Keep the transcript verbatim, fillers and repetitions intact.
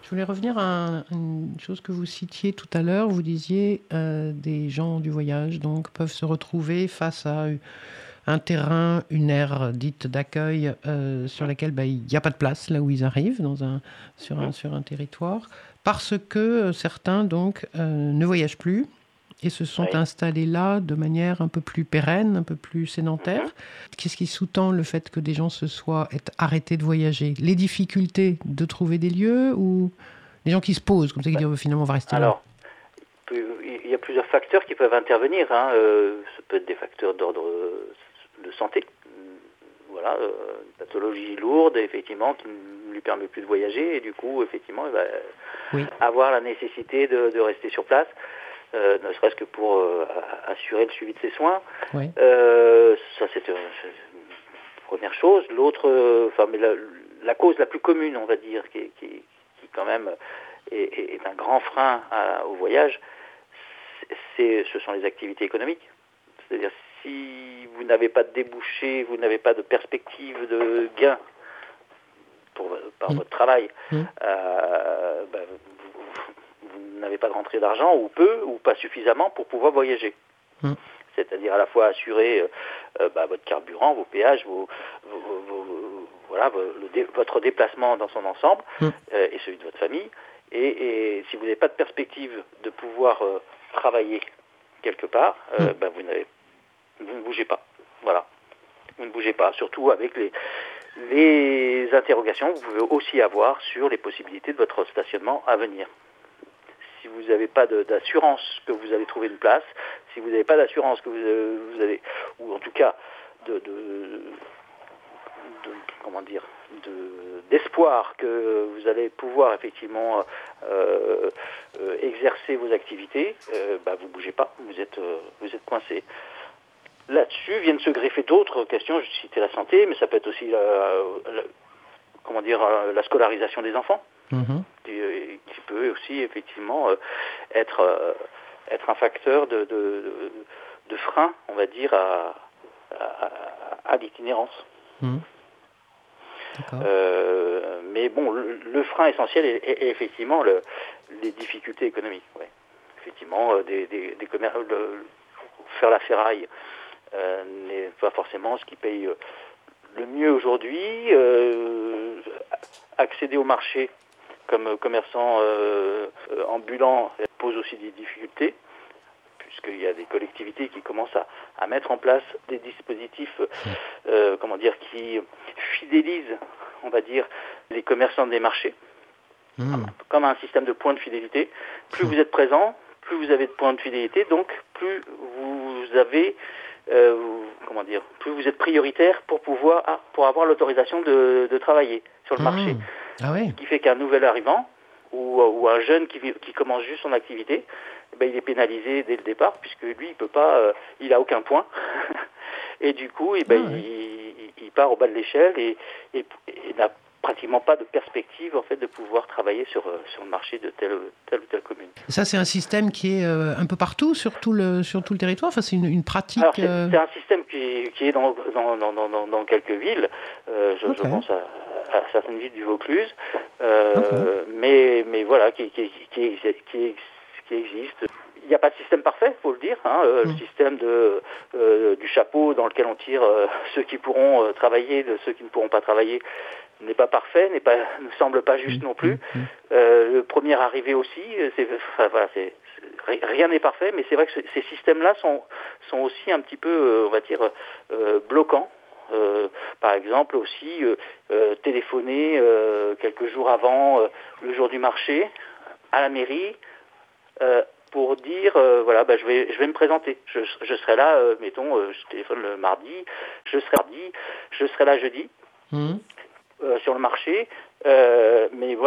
Je voulais revenir à une chose que vous citiez tout à l'heure. Vous disiez euh, des gens du voyage donc peuvent se retrouver face à un terrain, une aire dite d'accueil euh, sur laquelle bah, il n'y a pas de place là où ils arrivent dans un, sur, un, sur un territoire parce que euh, certains donc euh, ne voyagent plus et se sont Oui. installés là de manière un peu plus pérenne, un peu plus sédentaire. Mhm. Qu'est-ce qui sous-tend le fait que des gens se soient arrêtés de voyager? Les difficultés de trouver des lieux ou les gens qui se posent, comme ça, qui Bah, disent oh, finalement on va rester là? alors, il y a plusieurs facteurs qui peuvent intervenir. Hein. Euh, ça peut être des facteurs d'ordre euh, de santé. Voilà, euh, une pathologie lourde, effectivement, qui ne lui permet plus de voyager, et du coup, effectivement, il va Oui. avoir la nécessité de, de rester sur place. Euh, ne serait-ce que pour euh, assurer le suivi de ses soins. Oui. Euh, ça, c'est une, une première chose. L'autre, euh, enfin, mais la, la cause la plus commune, on va dire, qui, qui, qui quand même est, est un grand frein à, au voyage, c'est, ce sont les activités économiques. C'est-à-dire, si vous n'avez pas de débouchés, vous n'avez pas de perspective de gain pour, par mmh. votre travail, mmh. euh, ben, vous n'avez pas de rentrée d'argent, ou peu, ou pas suffisamment pour pouvoir voyager. Mmh. C'est-à-dire à la fois assurer euh, bah, votre carburant, vos péages, vos, vos, vos, voilà, le dé, votre déplacement dans son ensemble, mmh. euh, et celui de votre famille. Et, et si vous n'avez pas de perspective de pouvoir euh, travailler quelque part, euh, mmh. bah, vous, n'avez, vous ne bougez pas. Voilà. Vous ne bougez pas. Surtout avec les, les interrogations que vous pouvez aussi avoir sur les possibilités de votre stationnement à venir. Si vous n'avez pas de, d'assurance que vous allez trouver une place, si vous n'avez pas d'assurance que vous, vous allez, ou en tout cas de, de, de comment dire, de, d'espoir que vous allez pouvoir effectivement euh, euh, exercer vos activités, euh, bah vous bougez pas, vous êtes, euh, vous êtes coincé. Là-dessus viennent se greffer d'autres questions. Je citais la santé, mais ça peut être aussi la, la, comment dire, la scolarisation des enfants. Mmh. Qui, qui peut aussi effectivement euh, être, euh, être un facteur de, de, de frein, on va dire, à, à, à l'itinérance. Mmh. Euh, mais bon, le, le frein essentiel est, est, est effectivement le, les difficultés économiques. Ouais. Effectivement, euh, des, des, des commerces, le, faire la ferraille euh, n'est pas forcément ce qui paye le mieux aujourd'hui. Euh, accéder au marché comme commerçant euh, ambulant pose aussi des difficultés, puisqu'il y a des collectivités qui commencent à, à mettre en place des dispositifs euh, comment dire, qui fidélisent, on va dire, les commerçants des marchés, mmh. comme un système de points de fidélité. Plus mmh. vous êtes présent, plus vous avez de points de fidélité, donc plus vous avez, euh, comment dire, plus vous êtes prioritaire pour pouvoir, ah, pour avoir l'autorisation de, de travailler sur le mmh. marché. Ah ouais. Ce qui fait qu'un nouvel arrivant ou, ou un jeune qui, qui commence juste son activité, eh ben, il est pénalisé dès le départ puisque lui il peut pas, euh, il a aucun point et du coup eh ben, ah ouais. il, il part au bas de l'échelle et, et, et n'a pratiquement pas de perspective en fait de pouvoir travailler sur, sur le marché de telle, telle ou telle commune. Ça c'est un système qui est euh, un peu partout sur tout le, sur tout le territoire. Enfin c'est une, une pratique. Alors c'est, euh... c'est un système qui, qui est dans, dans, dans, dans, dans quelques villes. Euh, je, okay. je pense à à certaines villes du Vaucluse, euh, okay. mais, mais voilà, qui, qui, qui, qui, qui existe. Il n'y a pas de système parfait, il faut le dire. Hein, euh, mmh. Le système de, euh, du chapeau dans lequel on tire euh, ceux qui pourront euh, travailler de ceux qui ne pourront pas travailler n'est pas parfait, n'est pas, ne semble pas juste mmh. non plus. Mmh. Euh, le premier arrivé aussi, c'est, enfin, voilà, c'est, c'est, rien n'est parfait, mais c'est vrai que ces systèmes-là sont, sont aussi un petit peu, euh, on va dire, euh, bloquants. Euh, par exemple aussi euh, euh, téléphoner euh, quelques jours avant euh, le jour du marché à la mairie euh, pour dire euh, voilà bah, je vais je vais me présenter je, je serai là euh, mettons euh, je téléphone le mardi je serai mardi je serai là jeudi mmh. euh, sur le marché euh, mais voilà